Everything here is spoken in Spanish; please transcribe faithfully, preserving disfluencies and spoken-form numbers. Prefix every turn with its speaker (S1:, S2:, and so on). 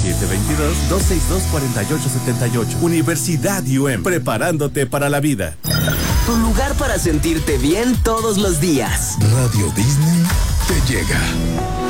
S1: siete dos dos, dos seis dos, cuatro ocho siete ocho. Universidad U M, preparándote para la vida.
S2: Tu lugar para sentirte bien todos los días.
S3: Radio Disney te llega.